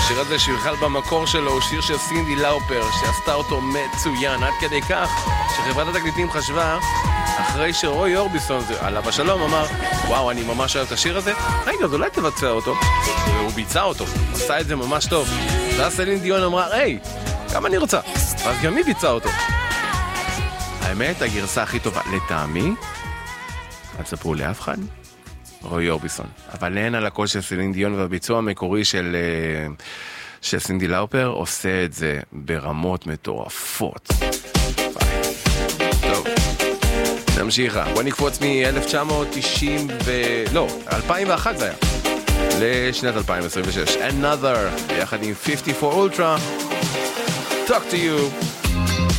השיר הזה שבכלל במקור שלו הוא שיר של סינדי לאופר שעשתה אותו מצוין, עד כדי כך שחברת התקליטים חשבה אחרי שרוי אורביסון עליו השלום אמר וואו אני ממש אוהב את השיר הזה, רגע אז אולי תבצע אותו, והוא ביצע אותו, עשה את זה ממש טוב. ואז סלין דיון אמרה היי גם אני רוצה, ואז גם היא ביצעה אותו. האמת הגרסה הכי טובה לטעמי, אל תספרו לאף אחד, רוי אורביסון, אבל לעין על הקול של סלין דיון והביצוע המקורי של סינדי לאופר עושה את זה ברמות מטורפות. טוב, נמשיכה. בוא נקפוץ מ-1990 2001 זה היה לשנת 2026. Another יחד עם 54 Ultra Talk to You.